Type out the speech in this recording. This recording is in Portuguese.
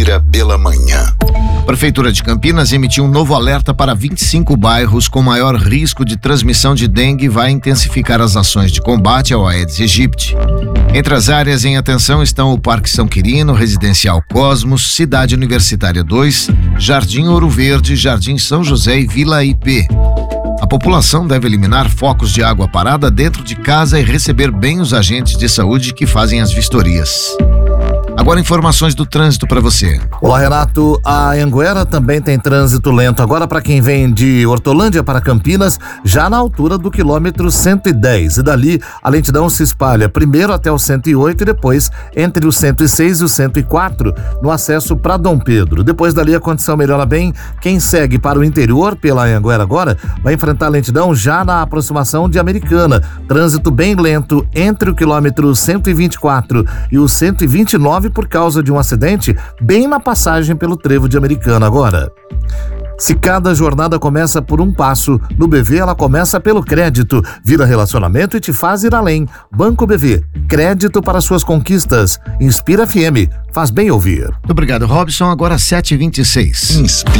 Caipira pela manhã. A Prefeitura de Campinas emitiu um novo alerta para 25 bairros com maior risco de transmissão de dengue e vai intensificar as ações de combate ao Aedes aegypti. Entre as áreas em atenção estão o Parque São Quirino, Residencial Cosmos, Cidade Universitária 2, Jardim Ouro Verde, Jardim São José e Vila IP. A população deve eliminar focos de água parada dentro de casa e receber bem os agentes de saúde que fazem as vistorias. Agora informações do trânsito para você. Olá, Renato. A Anguera também tem trânsito lento. Agora para quem vem de Hortolândia para Campinas, já na altura do quilômetro 110. E dali a lentidão se espalha primeiro até o 108 e depois entre o 106 e o 104 no acesso para Dom Pedro. Depois dali a condição melhora bem. Quem segue para o interior pela Anguera agora vai enfrentar lentidão já na aproximação de Americana. Trânsito bem lento entre o quilômetro 124 e o 129 por causa de um acidente bem na passagem pelo trevo de Americana agora. Se cada jornada começa por um passo, no BV ela começa pelo crédito. Vira relacionamento e te faz ir além. Banco BV, crédito para suas conquistas. Inspira FM, faz bem ouvir. Muito obrigado, Robson. Agora 7h26.